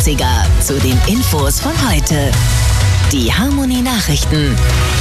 Klassiker zu den Infos von heute. Die Harmony Nachrichten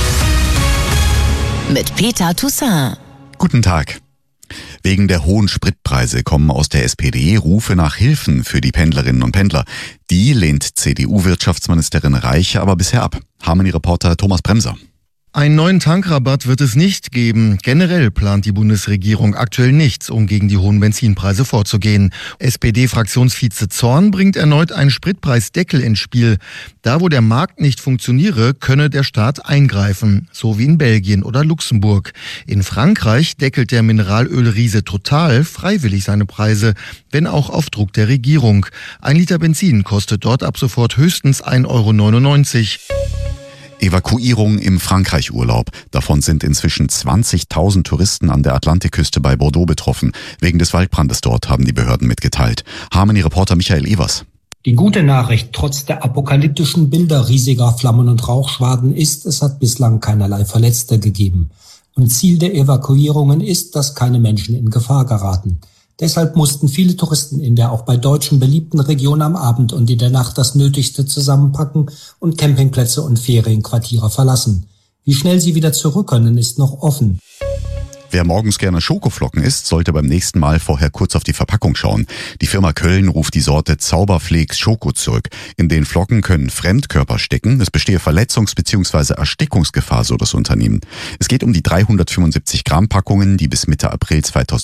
mit Peter Toussaint. Guten Tag. Wegen der hohen Spritpreise kommen aus der SPD Rufe nach Hilfen für die Pendlerinnen und Pendler. Die lehnt CDU-Wirtschaftsministerin Reiche aber bisher ab. Harmony-Reporter Thomas Bremser. Einen neuen Tankrabatt wird es nicht geben. Generell plant die Bundesregierung aktuell nichts, um gegen die hohen Benzinpreise vorzugehen. SPD-Fraktionsvize Zorn bringt erneut einen Spritpreisdeckel ins Spiel. Da, wo der Markt nicht funktioniere, könne der Staat eingreifen, so wie in Belgien oder Luxemburg. In Frankreich deckelt der Mineralölriese Total freiwillig seine Preise, wenn auch auf Druck der Regierung. 1 Liter Benzin kostet dort ab sofort höchstens 1,99 €. Evakuierung im Frankreich-Urlaub. Davon sind inzwischen 20.000 Touristen an der Atlantikküste bei Bordeaux betroffen. Wegen des Waldbrandes dort, haben die Behörden mitgeteilt. Harmony-Reporter Michael Evers. Die gute Nachricht trotz der apokalyptischen Bilder riesiger Flammen und Rauchschwaden ist, es hat bislang keinerlei Verletzte gegeben. Und Ziel der Evakuierungen ist, dass keine Menschen in Gefahr geraten. Deshalb mussten viele Touristen in der auch bei Deutschen beliebten Region am Abend und in der Nacht das Nötigste zusammenpacken und Campingplätze und Ferienquartiere verlassen. Wie schnell sie wieder zurück können, ist noch offen. Wer morgens gerne Schokoflocken isst, sollte beim nächsten Mal vorher kurz auf die Verpackung schauen. Die Firma Köln ruft die Sorte Zauberflakes Schoko zurück. In den Flocken können Fremdkörper stecken. Es bestehe Verletzungs- bzw. Erstickungsgefahr, so das Unternehmen. Es geht um die 375 Gramm Packungen, die bis Mitte April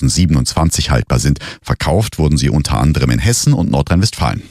2027 haltbar sind. Verkauft wurden sie unter anderem in Hessen und Nordrhein-Westfalen.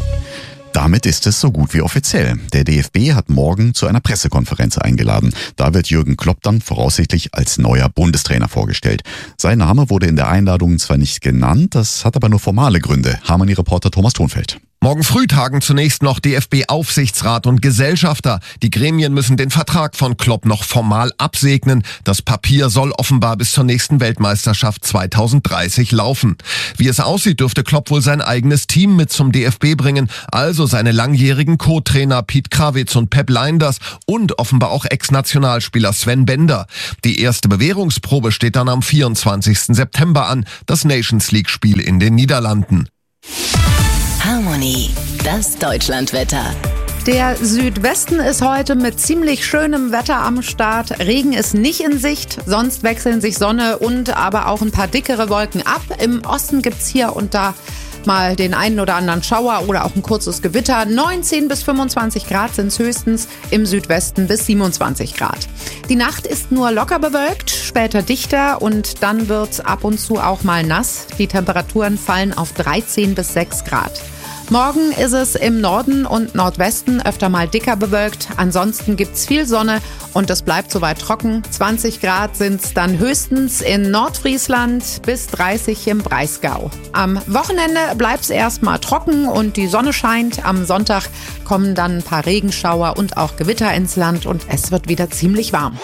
Damit ist es so gut wie offiziell. Der DFB hat morgen zu einer Pressekonferenz eingeladen. Da wird Jürgen Klopp dann voraussichtlich als neuer Bundestrainer vorgestellt. Sein Name wurde in der Einladung zwar nicht genannt, das hat aber nur formale Gründe. Harmony-Reporter Thomas Thonfeld. Morgen früh tagen zunächst noch DFB-Aufsichtsrat und Gesellschafter. Die Gremien müssen den Vertrag von Klopp noch formal absegnen. Das Papier soll offenbar bis zur nächsten Weltmeisterschaft 2030 laufen. Wie es aussieht, dürfte Klopp wohl sein eigenes Team mit zum DFB bringen. Also seine langjährigen Co-Trainer Piet Krawitz und Pep Lijnders und offenbar auch Ex-Nationalspieler Sven Bender. Die erste Bewährungsprobe steht dann am 24. September an. Das Nations-League-Spiel in den Niederlanden. Harmony, das Deutschlandwetter. Der Südwesten ist heute mit ziemlich schönem Wetter am Start. Regen ist nicht in Sicht, sonst wechseln sich Sonne und aber auch ein paar dickere Wolken ab. Im Osten gibt's hier und da mal den einen oder anderen Schauer oder auch ein kurzes Gewitter. 19 bis 25 Grad sind es höchstens, im Südwesten bis 27 Grad. Die Nacht ist nur locker bewölkt, später dichter und dann wird ab und zu auch mal nass. Die Temperaturen fallen auf 13 bis 6 Grad. Morgen ist es im Norden und Nordwesten öfter mal dicker bewölkt. Ansonsten gibt's viel Sonne und es bleibt soweit trocken. 20 Grad sind's dann höchstens in Nordfriesland bis 30 im Breisgau. Am Wochenende bleibt's erstmal trocken und die Sonne scheint. Am Sonntag kommen dann ein paar Regenschauer und auch Gewitter ins Land und es wird wieder ziemlich warm.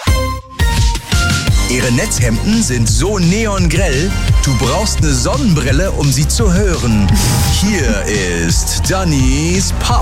Ihre Netzhemden sind so neongrell, du brauchst eine Sonnenbrille, um sie zu hören. Hier ist Dannys Pop